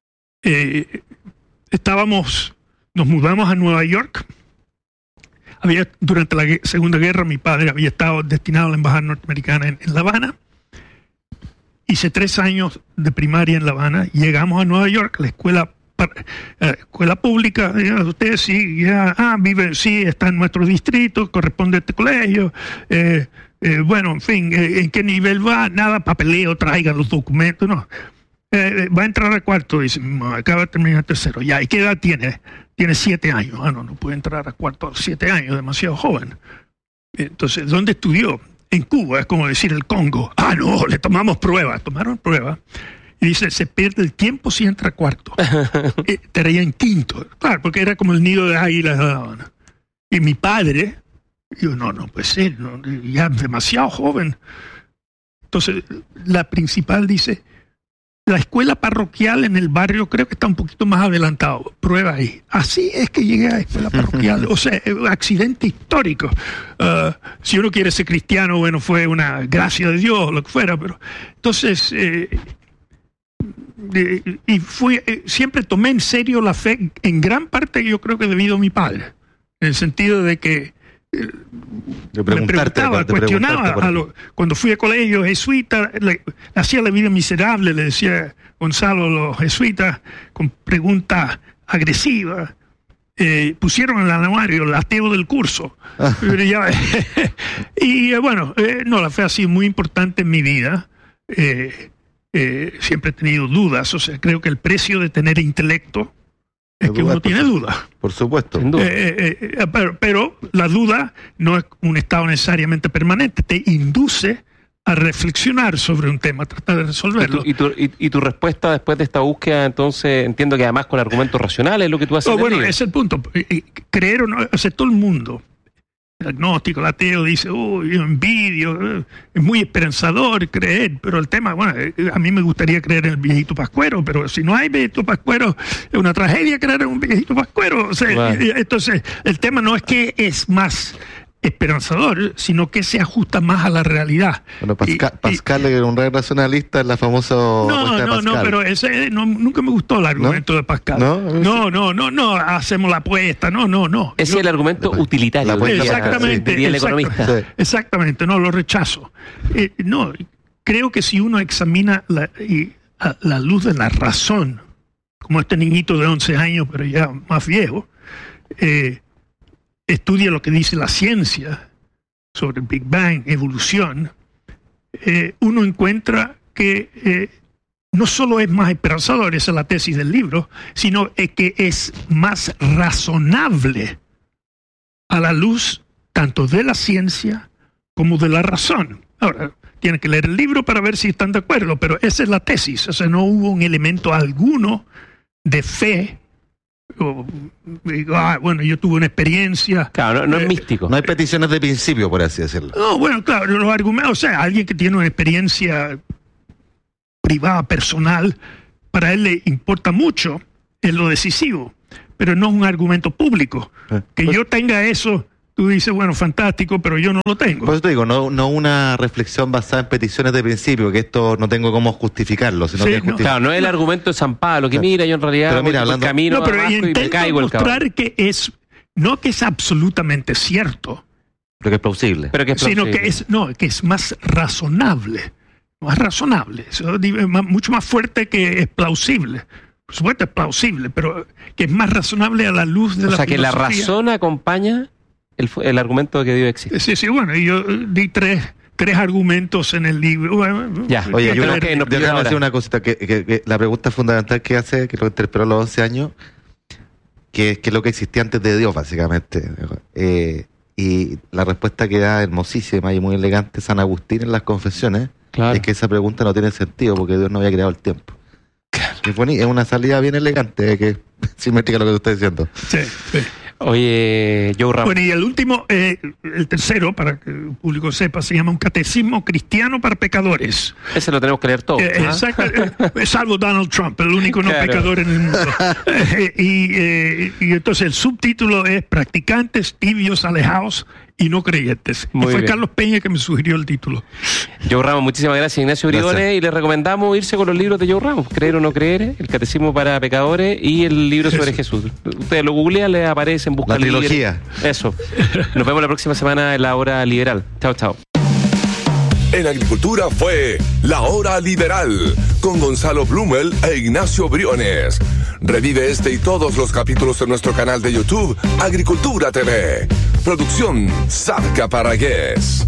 Nos mudamos a Nueva York. Durante la Segunda Guerra mi padre había estado destinado a la embajada norteamericana en La Habana. Hice 3 años de primaria en La Habana. Llegamos a Nueva York, la escuela pública. Usted sí, vive, sí, está en nuestro distrito, corresponde a este colegio. Bueno, en fin, ¿en qué nivel va? Nada, papeleo, traiga los documentos, no. Va a entrar a cuarto, dice, acaba de terminar tercero. Ya, ¿y qué edad tiene? Tiene 7 años. No puede entrar a cuarto a los 7 años, demasiado joven. Entonces, ¿dónde estudió? En Cuba, es como decir el Congo. No, le tomamos pruebas. Tomaron pruebas. Y dice, se pierde el tiempo si entra a cuarto. Estaría en quinto. Claro, porque era como el nido de águilas de La Habana. Y mi padre, yo, no puede ser, ya demasiado joven. Entonces, la principal dice, la escuela parroquial en el barrio creo que está un poquito más adelantado. Prueba ahí. Así es que llegué a la escuela parroquial. O sea, accidente histórico. Si uno quiere ser cristiano, bueno, fue una gracia de Dios, lo que fuera. Pero entonces, siempre tomé en serio la fe, en gran parte yo creo que debido a mi padre. En el sentido de que me preguntaba, cuestionaba cuando fui a colegio jesuita, hacía la vida miserable, le decía Gonzalo a los jesuitas con preguntas agresivas. Pusieron en el anuario el ateo del curso. Y bueno, la fe ha sido muy importante en mi vida. Siempre he tenido dudas, o sea, creo que el precio de tener intelecto es que uno tiene dudas. Por supuesto. Pero la duda no es un estado necesariamente permanente, te induce a reflexionar sobre un tema, tratar de resolverlo. ¿Y tu respuesta después de esta búsqueda, entonces, entiendo que además con argumentos racionales es lo que tú haces? Bueno, ese es el punto. Creer o no, o sea, todo el mundo, el agnóstico, el ateo, dice, yo envidio, es muy esperanzador creer, pero el tema, bueno, a mí me gustaría creer en el viejito pascuero, pero si no hay viejito pascuero, es una tragedia creer en un viejito pascuero. O sea, claro. Entonces, el tema no es que es más esperanzador, sino que se ajusta más a la realidad. Bueno, Pascal era un racionalista, la famosa No, pero ese nunca me gustó el argumento de Pascal. No, hacemos la apuesta, no. Ese es el argumento utilitario. Exactamente, no, lo rechazo. Creo que si uno examina a la luz de la razón, como este niñito de 11 años, pero ya más viejo, estudia lo que dice la ciencia sobre el Big Bang, evolución, uno encuentra que no solo es más esperanzador, esa es la tesis del libro, sino que es más razonable a la luz tanto de la ciencia como de la razón. Ahora, tienen que leer el libro para ver si están de acuerdo, pero esa es la tesis. O sea, no hubo un elemento alguno de fe. Bueno, yo tuve una experiencia. Claro, no es místico. No hay peticiones de principio, por así decirlo. No, bueno, claro, los argumentos, o sea, alguien que tiene una experiencia privada, personal, para él le importa mucho, es lo decisivo, pero no es un argumento público. Que yo tenga eso, tú dices, bueno, fantástico, pero yo no lo tengo. Por eso te digo, no una reflexión basada en peticiones de principio, que esto no tengo cómo justificarlo, sino que Claro, no es el argumento de San Pablo, que mira, yo en realidad pero mira, voy por camino pero abajo y me intento caigo el caballo. mostrar que es, no que es absolutamente cierto, pero que es plausible. Sino que es más razonable. Más razonable. Eso es mucho más fuerte que es plausible. Por supuesto es plausible, pero que es más razonable a la luz de la filosofía. O sea, que la razón acompaña el argumento de que Dios existe. Sí, bueno, y yo di tres argumentos en el libro. Bueno, ya, oye, yo quiero decir una cosita, que la pregunta fundamental que hace, que lo interpeló a los 11 años, que es lo que existía antes de Dios, básicamente. Y la respuesta que da hermosísima y muy elegante San Agustín en las Confesiones, es que esa pregunta no tiene sentido porque Dios no había creado el tiempo. Claro. Es una salida bien elegante, que es simétrica a lo que tú estás diciendo. Sí. Oye, Joe Ramos. Bueno, y el último, el tercero, para que el público sepa, se llama Un Catecismo Cristiano para Pecadores. Ese lo tenemos que leer todo. Exacto, salvo Donald Trump, el único no pecador en el mundo. Y entonces el subtítulo es Practicantes, tibios, alejados y no creyentes. Muy y fue bien. Carlos Peña que me sugirió el título. Joe Ramos, muchísimas gracias, Ignacio Briones, y le recomendamos irse con los libros de Joe Ramos, Creer o no creer, El Catecismo para Pecadores y el libro sobre Jesús. Ustedes lo googlean, les aparece en Buscar la trilogía. Eso. Nos vemos la próxima semana en La Hora Liberal. Chao. En Agricultura fue La Hora Liberal con Gonzalo Blumel e Ignacio Briones. Revive este y todos los capítulos en nuestro canal de YouTube Agricultura TV. Producción Sadka Paragués.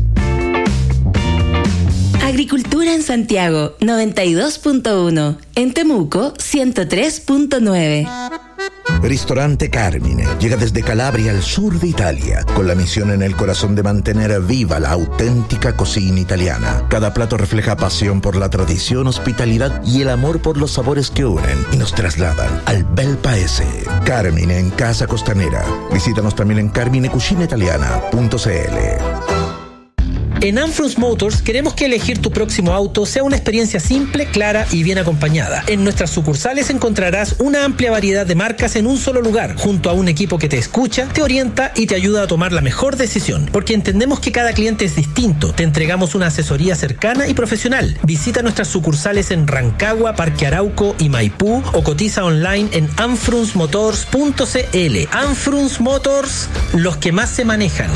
Agricultura en Santiago 92.1, en Temuco 103.9. Ristorante Carmine llega desde Calabria al sur de Italia, con la misión en el corazón de mantener viva la auténtica cocina italiana. Cada plato refleja pasión por la tradición, hospitalidad y el amor por los sabores que unen y nos trasladan al bel paese. Carmine en Casa Costanera. Visítanos también en carminecucinaitaliana.cl. En Anfrus Motors queremos que elegir tu próximo auto sea una experiencia simple, clara y bien acompañada. En nuestras sucursales encontrarás una amplia variedad de marcas en un solo lugar, junto a un equipo que te escucha, te orienta y te ayuda a tomar la mejor decisión. Porque entendemos que cada cliente es distinto, te entregamos una asesoría cercana y profesional. Visita nuestras sucursales en Rancagua, Parque Arauco y Maipú o cotiza online en anfrusmotors.cl. Anfrus Motors, los que más se manejan.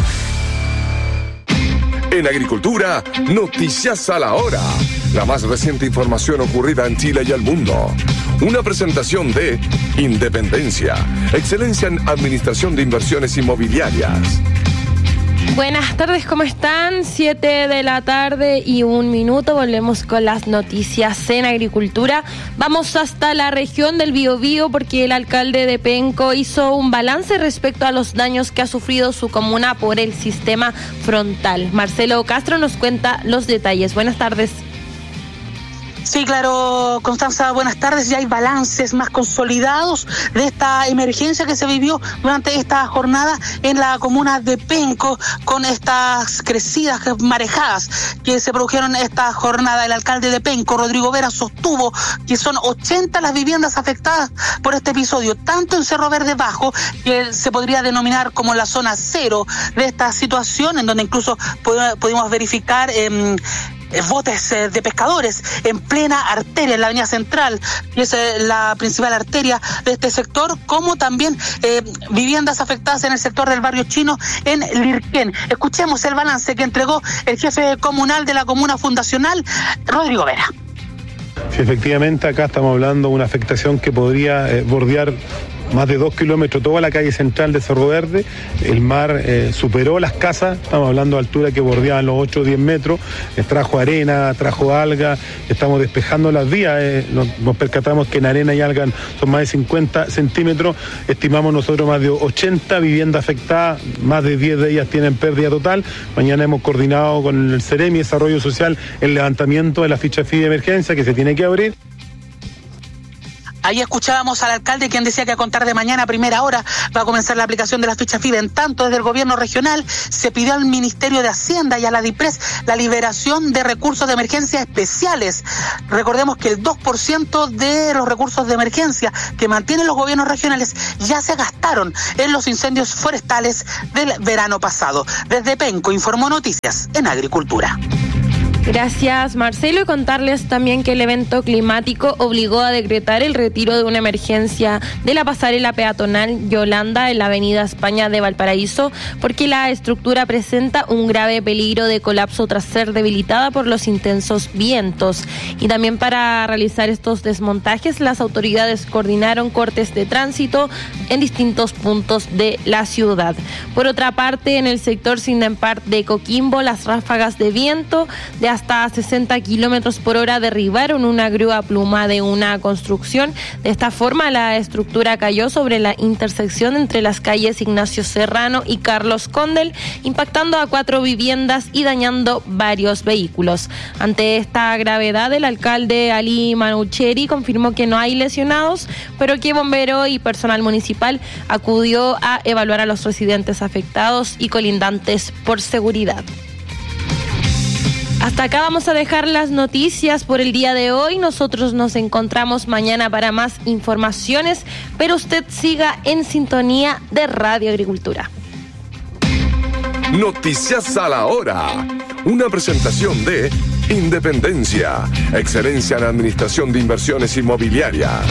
En Agricultura, Noticias a la Hora. La más reciente información ocurrida en Chile y el mundo. Una presentación de Independencia, excelencia en administración de inversiones inmobiliarias. Buenas tardes, ¿cómo están? 7 de la tarde y 1 minuto. Volvemos con las noticias en Agricultura. Vamos hasta la región del Biobío porque el alcalde de Penco hizo un balance respecto a los daños que ha sufrido su comuna por el sistema frontal. Marcelo Castro nos cuenta los detalles. Buenas tardes. Sí, claro, Constanza, buenas tardes. Ya hay balances más consolidados de esta emergencia que se vivió durante esta jornada en la comuna de Penco, con estas crecidas marejadas que se produjeron esta jornada. El alcalde de Penco, Rodrigo Vera, sostuvo que son 80 las viviendas afectadas por este episodio, tanto en Cerro Verde Bajo, que se podría denominar como la zona cero de esta situación, en donde incluso pudimos verificar botes de pescadores en plena arteria, en la avenida central, que es la principal arteria de este sector, como también viviendas afectadas en el sector del barrio chino en Lirquén. Escuchemos el balance que entregó el jefe comunal de la comuna fundacional, Rodrigo Vera. Sí, efectivamente, acá estamos hablando de una afectación que podría bordear más de 2 kilómetros, toda la calle central de Cerro Verde. El mar superó las casas, estamos hablando de altura que bordeaban los 8 o 10 metros, trajo arena, trajo alga, estamos despejando las vías, nos percatamos que en arena y alga son más de 50 centímetros, estimamos nosotros más de 80 viviendas afectadas, más de 10 de ellas tienen pérdida total. Mañana hemos coordinado con el Ceremi Desarrollo Social el levantamiento de la ficha FIDE de emergencia que se tiene que abrir. Ahí escuchábamos al alcalde, quien decía que a contar de mañana a primera hora va a comenzar la aplicación de la ficha FIDE. En tanto, desde el gobierno regional se pidió al Ministerio de Hacienda y a la DIPRES la liberación de recursos de emergencia especiales. Recordemos que el 2% de los recursos de emergencia que mantienen los gobiernos regionales ya se gastaron en los incendios forestales del verano pasado. Desde Penco informó Noticias en Agricultura. Gracias, Marcelo, y contarles también que el evento climático obligó a decretar el retiro de una emergencia de la pasarela peatonal Yolanda en la avenida España de Valparaíso, porque la estructura presenta un grave peligro de colapso tras ser debilitada por los intensos vientos. Y también para realizar estos desmontajes, las autoridades coordinaron cortes de tránsito en distintos puntos de la ciudad. Por otra parte, en el sector Sindempart de Coquimbo, las ráfagas de viento de hasta 60 kilómetros por hora derribaron una grúa pluma de una construcción. De esta forma, la estructura cayó sobre la intersección entre las calles Ignacio Serrano y Carlos Condel, impactando a 4 viviendas y dañando varios vehículos. Ante esta gravedad, el alcalde Ali Manucheri confirmó que no hay lesionados, pero que bombero y personal municipal acudió a evaluar a los residentes afectados y colindantes por seguridad. Hasta acá vamos a dejar las noticias por el día de hoy. Nosotros nos encontramos mañana para más informaciones, pero usted siga en sintonía de Radio Agricultura. Noticias a la hora. Una presentación de Independencia, excelencia en administración de inversiones inmobiliarias.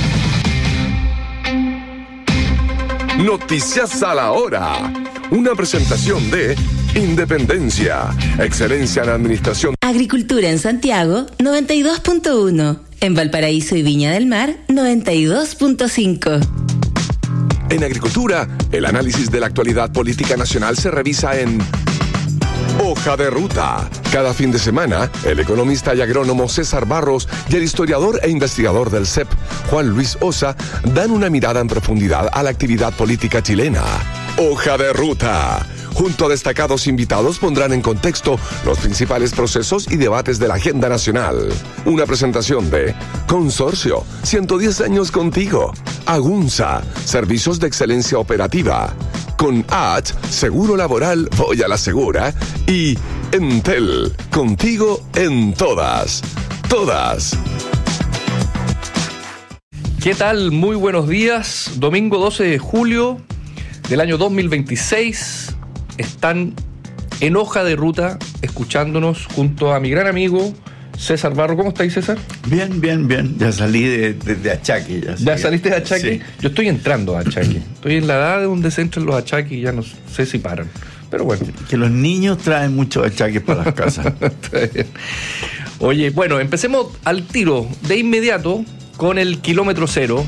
Noticias a la hora. Una presentación de Independencia, excelencia en administración. Agricultura en Santiago, 92.1. En Valparaíso y Viña del Mar, 92.5. En Agricultura, el análisis de la actualidad política nacional se revisa en Hoja de Ruta. Cada fin de semana, el economista y agrónomo César Barros y el historiador e investigador del CEP, Juan Luis Osa, dan una mirada en profundidad a la actividad política chilena. Hoja de Ruta. Junto a destacados invitados pondrán en contexto los principales procesos y debates de la agenda nacional. Una presentación de Consorcio, 110 años contigo. Agunza, servicios de excelencia operativa. Con H, seguro laboral, voy a la segura. Y Entel, contigo en todas. Todas. ¿Qué tal? Muy buenos días. Domingo 12 de julio del año 2026. Están en Hoja de Ruta, escuchándonos junto a mi gran amigo César Barro. ¿Cómo estáis, César? Bien, bien, bien. Ya salí de Achaque. ¿Ya saliste de Achaque? Sí. Yo estoy entrando a Achaque. Estoy en la edad de donde se entran los achaques y ya no sé si paran. Pero bueno. Que los niños traen muchos achaques para las casas. Oye, bueno, empecemos al tiro de inmediato con el kilómetro cero.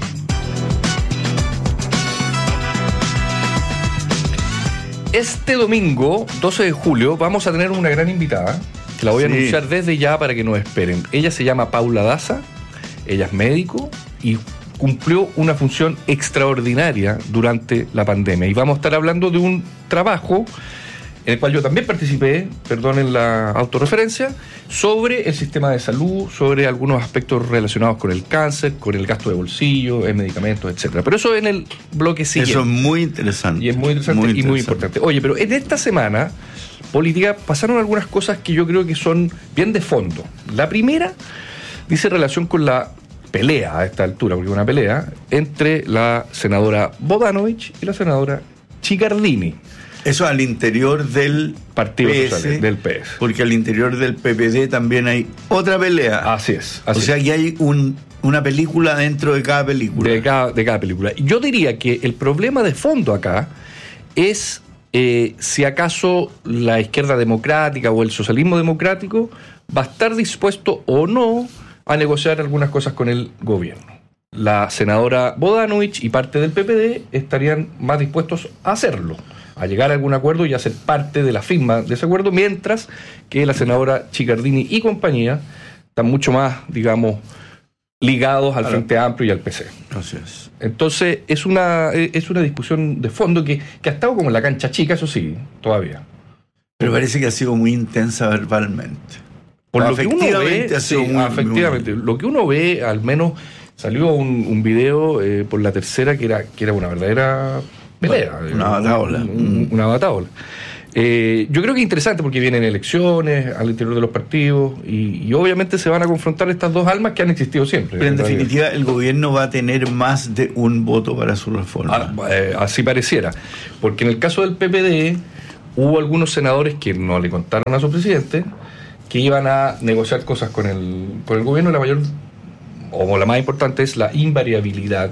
Este domingo, 12 de julio, vamos a tener una gran invitada, que la voy a anunciar desde ya para que nos esperen. Ella se llama Paula Daza, ella es médico y cumplió una función extraordinaria durante la pandemia. Y vamos a estar hablando de un trabajo en el cual yo también participé, perdonen la autorreferencia, sobre el sistema de salud, sobre algunos aspectos relacionados con el cáncer, con el gasto de bolsillo, en medicamentos, etcétera. Pero eso en el bloque siguiente. Eso es muy interesante. Y es muy interesante y muy importante. Oye, pero en esta semana política pasaron algunas cosas que yo creo que son bien de fondo. La primera dice relación con la pelea a esta altura, porque es una pelea entre la senadora Bodanovich y la senadora Ciccarlini. Eso al interior del Partido PS, Social, del PS. Porque al interior del PPD también hay otra pelea. Así es. O sea que hay una película dentro de cada película. De cada película. Yo diría que el problema de fondo acá es si acaso la izquierda democrática o el socialismo democrático va a estar dispuesto o no a negociar algunas cosas con el gobierno. la senadora Bodanovich y parte del PPD estarían más dispuestos a hacerlo, a llegar a algún acuerdo y a ser parte de la firma de ese acuerdo, mientras que la senadora Chiccardini y compañía están mucho más, digamos, ligados al Frente Amplio y al PC. Así es. Entonces, es una discusión de fondo que ha estado como en la cancha chica, eso sí, todavía. Pero parece que ha sido muy intensa verbalmente. Por lo que uno ve, efectivamente, lo que uno ve, al menos salió un video por La Tercera que era una verdadera pelea. Una bataola. Una bataola. Yo creo que es interesante porque vienen elecciones al interior de los partidos y obviamente se van a confrontar estas dos almas que han existido siempre. Pero en definitiva el gobierno va a tener más de un voto para su reforma. Así pareciera, porque en el caso del PPD hubo algunos senadores que no le contaron a su presidente que iban a negociar cosas con el gobierno. La mayor, o la más importante, es la invariabilidad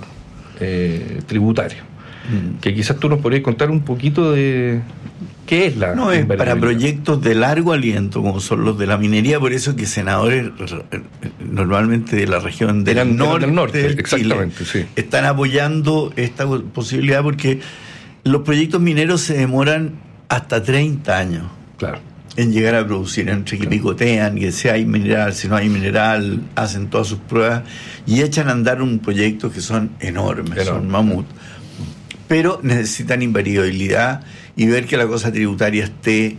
tributaria. Que quizás tú nos podrías contar un poquito de qué es la No, es para proyectos de largo aliento, como son los de la minería, por eso que senadores normalmente de la región del norte exactamente, Chile, están apoyando esta posibilidad, porque los proyectos mineros se demoran hasta 30 años. Claro. En llegar a producir, entre que picotean, que si hay mineral, si no hay mineral, hacen todas sus pruebas y echan a andar un proyecto que son enormes, son mamut. Pero necesitan invariabilidad y ver que la cosa tributaria esté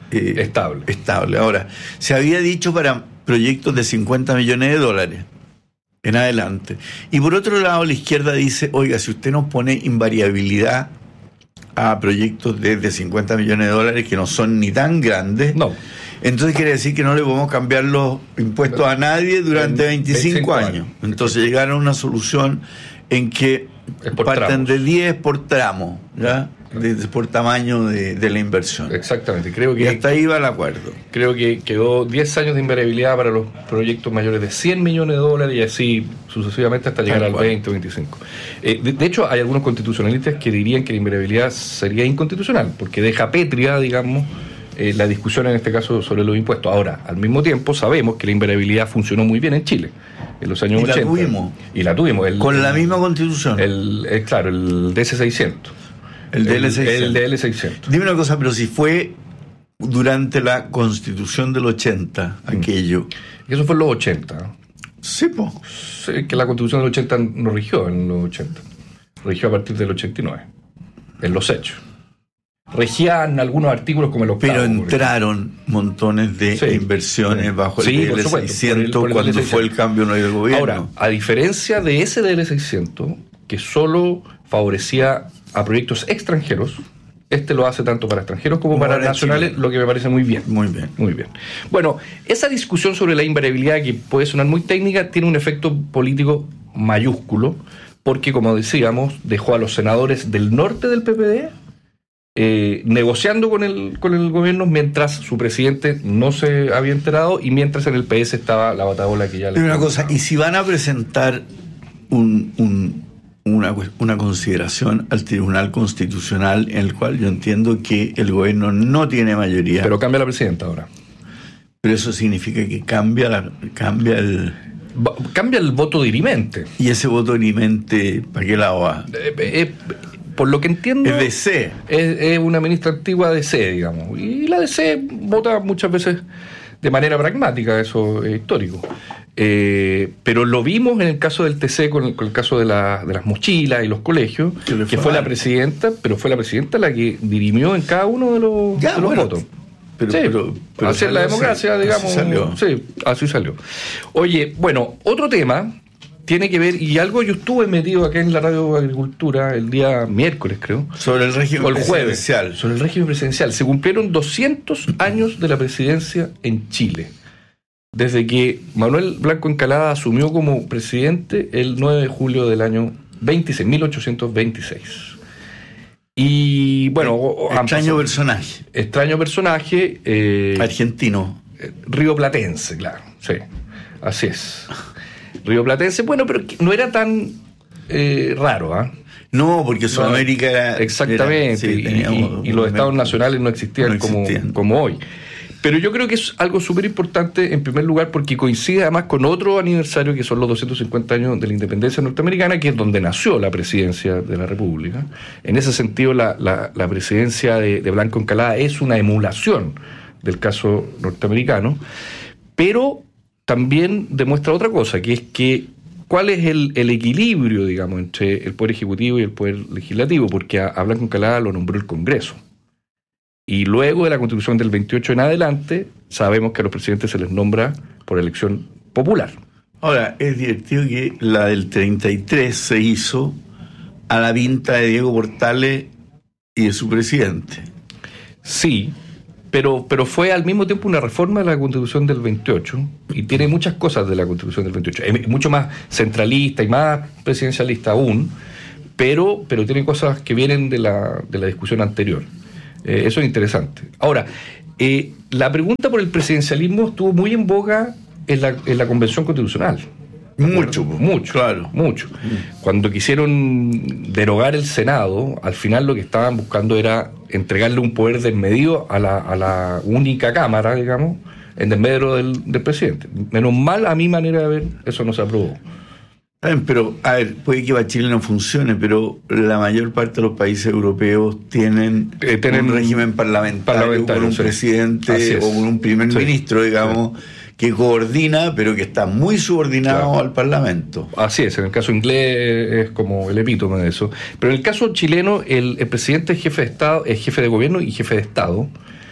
estable. Ahora, se había dicho para proyectos de $50 millones en adelante. Y por otro lado, la izquierda dice, oiga, si usted nos pone invariabilidad a proyectos de $50 millones que no son ni tan grandes, entonces quiere decir que no le podemos cambiar los impuestos a nadie durante 25 años. Entonces llegaron a una solución en que parten de 10 por tramo, ¿ya? Por tamaño de la inversión. Exactamente, creo que y hasta ahí va el acuerdo. Creo que quedó 10 años de invariabilidad para los proyectos mayores de $100 millones y así sucesivamente hasta llegar al 20 o 25. De hecho, hay algunos constitucionalistas que dirían que la invariabilidad sería inconstitucional, porque deja pétrea, digamos, la discusión en este caso sobre los impuestos. Ahora, al mismo tiempo, sabemos que la invariabilidad funcionó muy bien en Chile en los años 80. Y la tuvimos. Con la misma constitución. Claro, el DS600. El DL600. El DL600. Dime una cosa, pero si fue durante la Constitución del 80, aquello. Eso fue en los 80. Sí, pues. Sí, que la Constitución del 80 no rigió en los 80. Rigió a partir del 89. En los hechos. Regían algunos artículos como el octavo. Pero entraron montones de inversiones bajo el DL600 cuando fue el cambio no del gobierno. Ahora, a diferencia de ese DL600, que solo favorecía a proyectos extranjeros, este lo hace tanto para extranjeros como para nacionales, Chile. Lo que me parece muy bien. Muy bien. Muy bien. Bueno, esa discusión sobre la invariabilidad, que puede sonar muy técnica, tiene un efecto político mayúsculo, porque, como decíamos, dejó a los senadores del norte del PPD negociando con el gobierno mientras su presidente no se había enterado y mientras en el PS estaba la batabola que ya le... Una cosa, y si van a presentar una consideración al Tribunal Constitucional, en el cual yo entiendo que el gobierno no tiene mayoría. Pero cambia la presidenta ahora. Pero eso significa que cambia el voto dirimente. ¿Y ese voto dirimente para qué lado va? Por lo que entiendo, es DC. Es una ministra antigua de DC, digamos. Y la DC vota muchas veces de manera pragmática, eso es histórico. Pero lo vimos en el caso del TC con el caso de las mochilas y los colegios, que fue la presidenta, pero fue la presidenta la que dirimió en cada uno de los votos. Pero hacer la democracia, digamos. Así salió. Oye, bueno, otro tema tiene que ver, y algo yo estuve metido acá en la Radio Agricultura el día miércoles, creo. Sobre el régimen presidencial. Sobre el régimen presidencial. Se cumplieron 200 años de la presidencia en Chile. Desde que Manuel Blanco Encalada asumió como presidente el 9 de julio del año 1826. Y bueno... Extraño personaje. Argentino. Rioplatense, claro. Sí, así es. Rioplatense, bueno, pero no era tan raro, ¿ah? No, porque Sudamérica era... Exactamente, y los estados nacionales no existían como hoy. Pero yo creo que es algo súper importante, en primer lugar, porque coincide además con otro aniversario, que son los 250 años de la independencia norteamericana, que es donde nació la presidencia de la República. En ese sentido, la presidencia de Blanco Encalada es una emulación del caso norteamericano, pero también demuestra otra cosa, que es que cuál es el equilibrio, digamos, entre el Poder Ejecutivo y el Poder Legislativo, porque a Blanco Encalada lo nombró el Congreso. Y luego de la Constitución del 28 en adelante, sabemos que a los presidentes se les nombra por elección popular. Ahora, es divertido que la del 33 se hizo a la pinta de Diego Portales y de su presidente. Sí, pero fue al mismo tiempo una reforma de la Constitución del 28 y tiene muchas cosas de la Constitución del 28. Es mucho más centralista y más presidencialista aún, pero tiene cosas que vienen de la discusión anterior. Eso es interesante. Ahora, la pregunta por el presidencialismo estuvo muy en boga en la Convención Constitucional. Mucho. Claro. Mucho. Cuando quisieron derogar el Senado, al final lo que estaban buscando era entregarle un poder desmedido a la única Cámara, digamos, en desmedro del presidente. Menos mal, a mi manera de ver, eso no se aprobó. Pero, a ver, puede que para Chile no funcione, pero la mayor parte de los países europeos tienen un régimen parlamentario con un presidente o con un primer ministro, digamos, que coordina, pero que está muy subordinado al Parlamento. Así es, en el caso inglés es como el epítome de eso. Pero en el caso chileno, el presidente es jefe de Estado, es jefe de gobierno y jefe de Estado.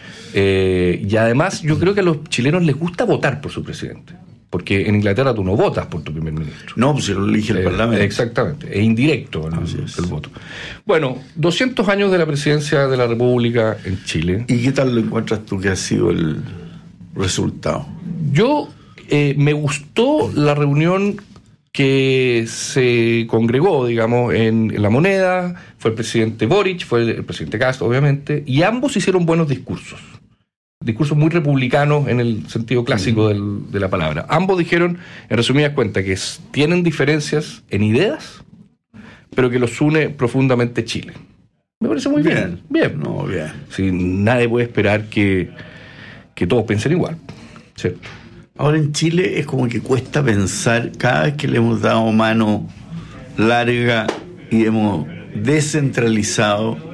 Y además, yo creo que a los chilenos les gusta votar por su presidente. Porque en Inglaterra tú no votas por tu primer ministro. No, pues se lo elige el Parlamento. Exactamente, es indirecto el voto. Bueno, 200 años de la presidencia de la República en Chile. ¿Y qué tal lo encuentras tú que ha sido el resultado? Yo me gustó la reunión que se congregó, digamos, en La Moneda. Fue el presidente Boric, fue el presidente Castro, obviamente, y ambos hicieron buenos discursos muy republicanos en el sentido clásico de la palabra. Ambos dijeron, en resumidas cuentas, que tienen diferencias en ideas, pero que los une profundamente Chile. Me parece muy bien. Bien. Sí, nadie puede esperar que todos piensen igual. ¿Cierto? Ahora en Chile es como que cuesta pensar, cada vez que le hemos dado mano larga y hemos descentralizado,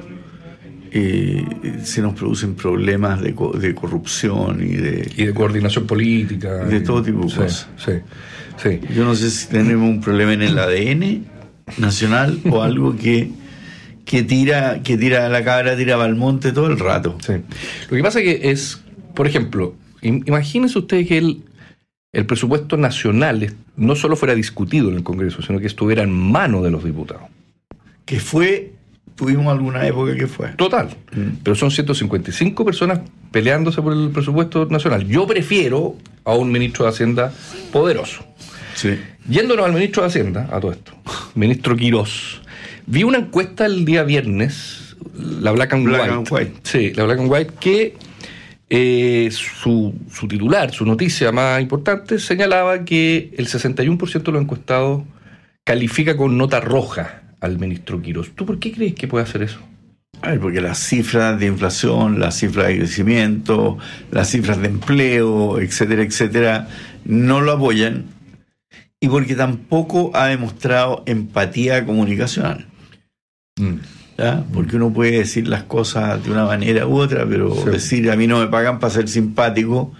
se nos producen problemas de corrupción y de coordinación política. De todo tipo de cosas. Sí. Yo no sé si tenemos un problema en el ADN nacional o algo que tira la cabra, tira para el monte todo el rato. Sí. Lo que pasa que es, por ejemplo, imagínense ustedes que el presupuesto nacional no solo fuera discutido en el Congreso, sino que estuviera en manos de los diputados. Tuvimos alguna época que fue. Total. Pero son 155 personas peleándose por el presupuesto nacional. Yo prefiero a un ministro de Hacienda poderoso. Sí. Yéndonos al ministro de Hacienda, a todo esto, ministro Quirós, vi una encuesta el día viernes, la Black and White. Sí, la Black and White, que su titular, su noticia más importante, señalaba que el 61% de los encuestados califica con nota roja al ministro Quirós. ¿Tú por qué crees que puede hacer eso? Porque las cifras de inflación, las cifras de crecimiento, las cifras de empleo, etcétera, no lo apoyan, y porque tampoco ha demostrado empatía comunicacional. ¿Ya? Porque uno puede decir las cosas de una manera u otra, pero decir a mí no me pagan para ser simpático,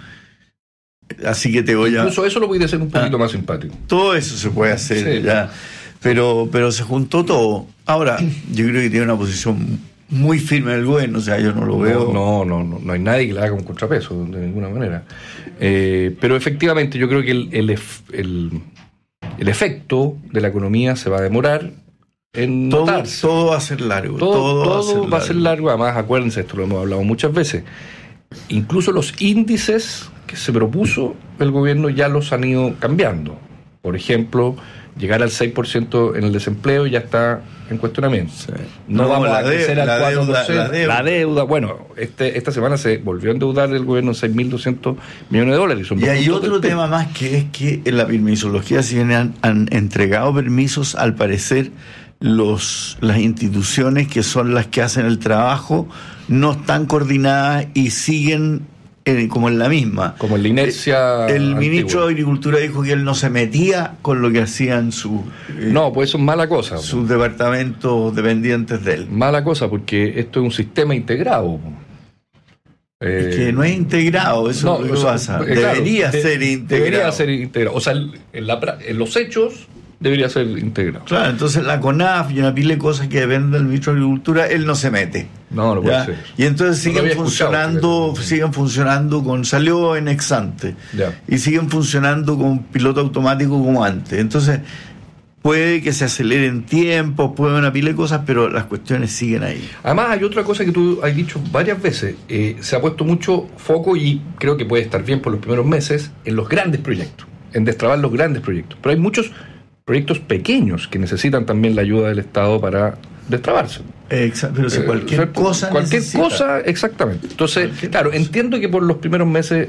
así que te voy a... Incluso eso lo puede hacer un poquito más simpático. Todo eso se puede hacer, ya. Pero se juntó todo. Ahora, yo creo que tiene una posición muy firme del gobierno, o sea, yo no lo veo. No hay nadie que le haga un contrapeso de ninguna manera. Pero efectivamente, yo creo que el efecto de la economía se va a demorar en notarse. Todo va a ser largo. Todo va a ser largo. Además, acuérdense, esto lo hemos hablado muchas veces. Incluso los índices que se propuso el gobierno ya los han ido cambiando. Por ejemplo, llegar al 6% en el desempleo ya está en cuestionamiento. Sí. No vamos a crecer al 4%. La deuda. Bueno, esta semana se volvió a endeudar el gobierno en $6.200 millones. Y hay otro tema más, que es que en la permisología, si bien han entregado permisos, al parecer las instituciones que son las que hacen el trabajo no están coordinadas y siguen como en la misma. Como en la inercia. El ministro de Agricultura dijo que él no se metía con lo que hacían sus... no, pues eso es mala cosa. Sus departamentos dependientes de él. Mala cosa, porque esto es un sistema integrado. Es que no es integrado, eso es lo que pasa. Debería ser integrado. Debería ser integrado. O sea, en los hechos debería ser integrado. Claro, entonces la CONAF y una pila de cosas que dependen del ministro de Agricultura, él no se mete. No puede ser. Y entonces siguen funcionando salió en ex ante. Y siguen funcionando con piloto automático como antes. Entonces, puede que se aceleren tiempos, puede haber una pila de cosas, pero las cuestiones siguen ahí. Además, hay otra cosa que tú has dicho varias veces. Se ha puesto mucho foco, y creo que puede estar bien por los primeros meses, en los grandes proyectos, en destrabar los grandes proyectos. Pero hay muchos proyectos pequeños que necesitan también la ayuda del Estado para destrabarse. Pero si cualquier cosa, exactamente. Entonces, claro, entiendo que por los primeros meses